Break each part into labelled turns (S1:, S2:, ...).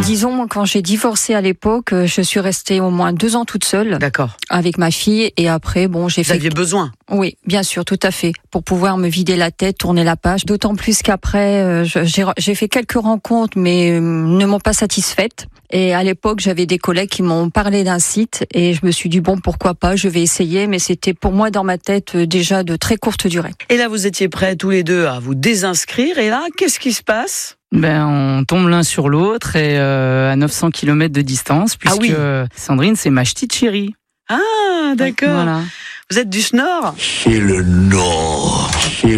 S1: Disons, moi, quand j'ai divorcé à l'époque, je suis restée au moins 2 ans toute seule.
S2: D'accord.
S1: Avec ma fille, et après, j'ai
S2: Vous aviez besoin.
S1: Oui, bien sûr, tout à fait, pour pouvoir me vider la tête, tourner la page. D'autant plus qu'après, j'ai fait quelques rencontres, mais ne m'ont pas satisfaite. Et à l'époque, j'avais des collègues qui m'ont parlé d'un site, et je me suis dit pourquoi pas, je vais essayer. Mais c'était pour moi dans ma tête déjà de très courte durée.
S2: Et là, vous étiez prêts tous les deux à vous désinscrire. Et là, qu'est-ce qui se passe ?
S3: On tombe l'un sur l'autre et à 900 km de distance, puisque Sandrine, c'est ma petite chérie.
S2: Ah, d'accord.
S3: Voilà.
S2: Vous êtes du Nord ?
S4: C'est le Nord.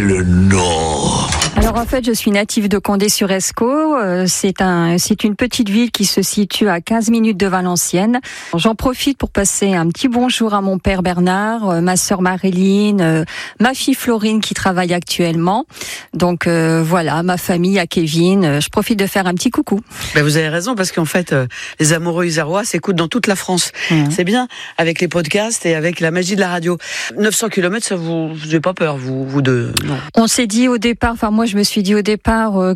S1: Alors en fait, je suis native de Condé-sur-Escaut. C'est une petite ville qui se situe à 15 minutes de Valenciennes. J'en profite pour passer un petit bonjour à mon père Bernard, ma sœur Maréline, ma fille Florine qui travaille actuellement. Donc voilà, ma famille à Kevin. Je profite de faire un petit coucou.
S2: Vous avez raison, parce qu'en fait, les amoureux isérois s'écoutent dans toute la France. C'est bien, avec les podcasts et avec la magie de la radio. 900 km, ça vous fait pas peur, vous deux? Non.
S1: On s'est dit au départ, moi je me suis dit au départ que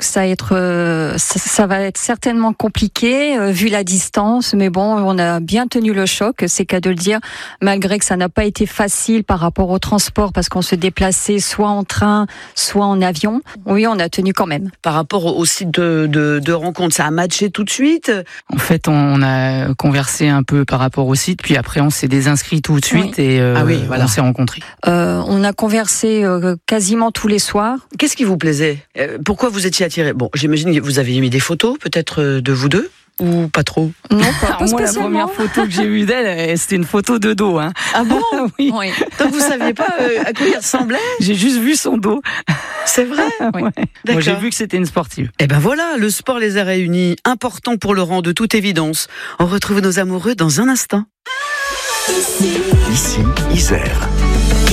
S1: ça va être certainement compliqué vu la distance, mais on a bien tenu le choc, c'est qu'à de le dire, malgré que ça n'a pas été facile par rapport au transport, parce qu'on se déplaçait soit en train, soit en avion. Oui, on a tenu quand même.
S2: Par rapport au site de rencontre, ça a matché tout de suite?
S3: En fait, on a conversé un peu par rapport au site, puis après on s'est désinscrit tout de suite et on s'est rencontrés.
S1: On a conversé quasiment tous les soirs.
S2: Qu'est-ce qui vous plaisait? Pourquoi vous étiez attirés? J'imagine que vous aviez mis des photos, peut-être, de vous deux? Ou pas trop?
S1: Non, pas
S3: moi, la
S1: spécialement.
S3: première photo que j'ai vue d'elle, c'était une photo de dos. Hein.
S2: Ah bon?
S3: Oui.
S2: Donc vous saviez pas à quoi il ressemblait?
S3: J'ai juste vu son dos.
S2: C'est vrai?
S3: Ouais.
S2: D'accord.
S3: Moi, j'ai vu que c'était une sportive.
S2: Et voilà, le sport les a réunis, important pour Laurent de toute évidence. On retrouve nos amoureux dans un instant.
S4: Ici, Isère.